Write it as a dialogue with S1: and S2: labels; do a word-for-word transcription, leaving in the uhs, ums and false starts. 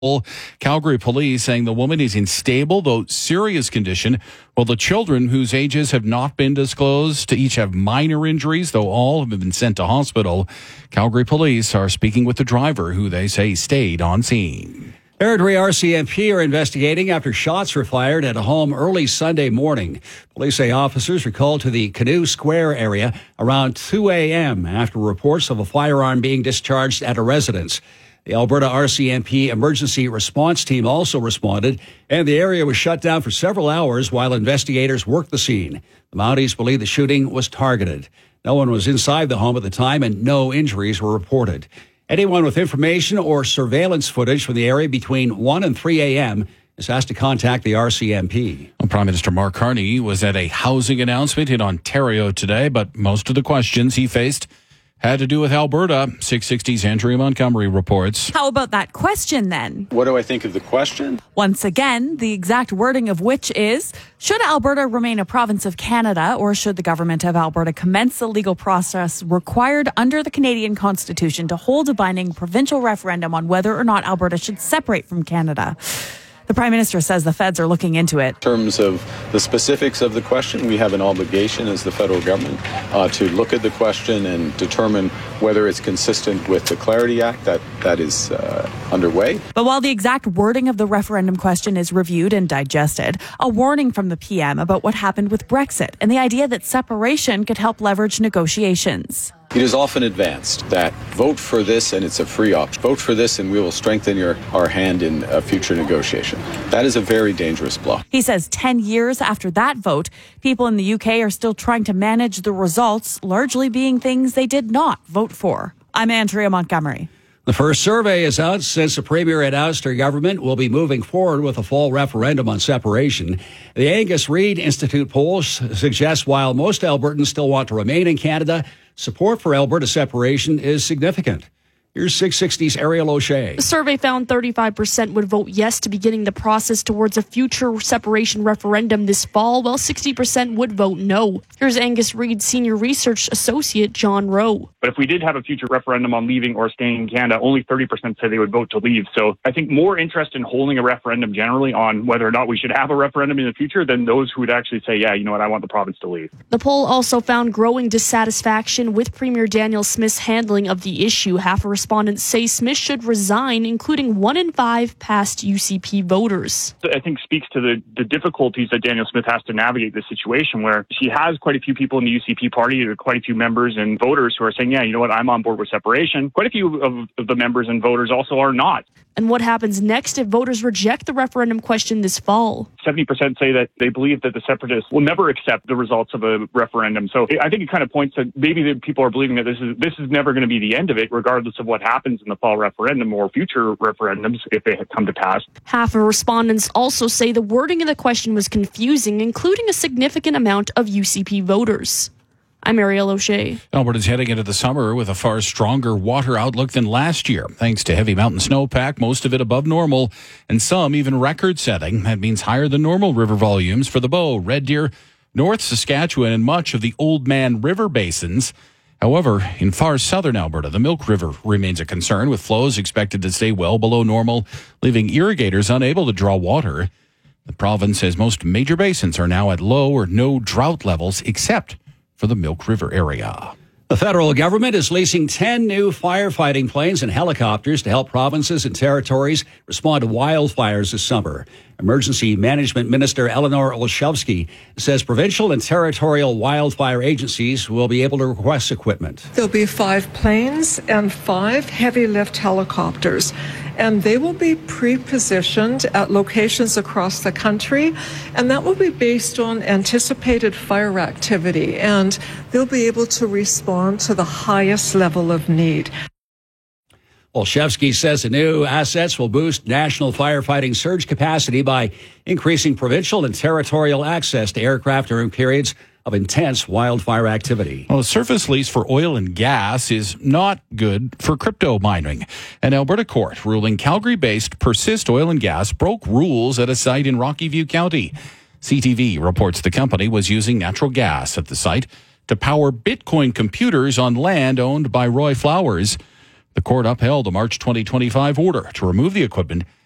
S1: Calgary police saying the woman is in stable, though serious condition, while the children, whose ages have not been disclosed, to each have minor injuries, though all have been sent to hospital. Calgary police are speaking with the driver, who they say stayed on scene.
S2: Airdrie R C M P are investigating after shots were fired at a home early Sunday morning. Police say officers were called to the Canoe Square area around two a.m. after reports of a firearm being discharged at a residence. The Alberta R C M P emergency response team also responded, and the area was shut down for several hours while investigators worked the scene. The Mounties believe the shooting was targeted. No one was inside the home at the time, and no injuries were reported. Anyone with information or surveillance footage from the area between one and three a.m. is asked to contact the R C M P.
S1: Well, Prime Minister Mark Carney was at a housing announcement in Ontario today, but most of the questions he faced had to do with Alberta. six sixty's Andrea Montgomery reports.
S3: How about that question then?
S4: What do I think of the question?
S3: Once again, the exact wording of which is, should Alberta remain a province of Canada, or should the government of Alberta commence the legal process required under the Canadian Constitution to hold a binding provincial referendum on whether or not Alberta should separate from Canada? The Prime Minister says the feds are looking into it.
S4: In terms of the specifics of the question, we have an obligation as the federal government uh, to look at the question and determine whether it's consistent with the Clarity Act that, that is uh, underway.
S3: But while the exact wording of the referendum question is reviewed and digested, a warning from the P M about what happened with Brexit and the idea that separation could help leverage negotiations.
S4: It is often advanced that vote for this and it's a free option. Vote for this and we will strengthen your, our hand in a future negotiation. That is a very dangerous block.
S3: He says ten years after that vote, people in the U K are still trying to manage the results, largely being things they did not vote for. I'm Andrea Montgomery.
S2: The first survey is out since the Premier announced her government will be moving forward with a fall referendum on separation. The Angus Reid Institute poll suggests while most Albertans still want to remain in Canada, support for Alberta separation is significant. Here's six sixty's Ariel O'Shea.
S5: The survey found thirty-five percent would vote yes to beginning the process towards a future separation referendum this fall, while sixty percent would vote no. Here's Angus Reid Senior Research Associate John Rowe.
S6: But if we did have a future referendum on leaving or staying in Canada, only thirty percent say they would vote to leave. So I think more interest in holding a referendum generally on whether or not we should have a referendum in the future than those who would actually say, yeah, you know what, I want the province to leave.
S5: The poll also found growing dissatisfaction with Premier Danielle Smith's handling of the issue. Half of respondents say Smith should resign, including one in five past U C P voters.
S6: I think speaks to the, the difficulties that Danielle Smith has to navigate this situation where she has quite a few people in the U C P party, quite a few members and voters who are saying, yeah, you know what, I'm on board with separation. Quite a few of, of the members and voters also are not.
S5: And what happens next if voters reject the referendum question this fall?
S6: seventy percent say that they believe that the separatists will never accept the results of a referendum. So I think it kind of points to maybe the people are believing that this is this is never going to be the end of it, regardless of what happens in the fall referendum or future referendums if they come to pass.
S5: Half of respondents also say the wording of the question was confusing, including a significant amount of U C P voters. I'm Ariel O'Shea.
S1: Alberta's heading into the summer with a far stronger water outlook than last year, thanks to heavy mountain snowpack, most of it above normal, and some even record-setting. That means higher than normal river volumes for the Bow, Red Deer, North Saskatchewan, and much of the Oldman River basins. However, in far southern Alberta, the Milk River remains a concern, with flows expected to stay well below normal, leaving irrigators unable to draw water. The province says most major basins are now at low or no drought levels, except for the Milk River area.
S2: The federal government is leasing ten new firefighting planes and helicopters to help provinces and territories respond to wildfires this summer. Emergency Management Minister Eleanor Olszewski says provincial and territorial wildfire agencies will be able to request equipment.
S7: There'll be five planes and five heavy lift helicopters, and they will be pre-positioned at locations across the country, and that will be based on anticipated fire activity, and they'll be able to respond to the highest level of need.
S2: Olszewski says the new assets will boost national firefighting surge capacity by increasing provincial and territorial access to aircraft during periods of intense wildfire activity.
S1: Well, a surface lease for oil and gas is not good for crypto mining. An Alberta court ruling Calgary-based Persist Oil and Gas broke rules at a site in Rocky View County. C T V reports the company was using natural gas at the site to power Bitcoin computers on land owned by Roy Flowers. The court upheld a March twenty twenty-five order to remove the equipment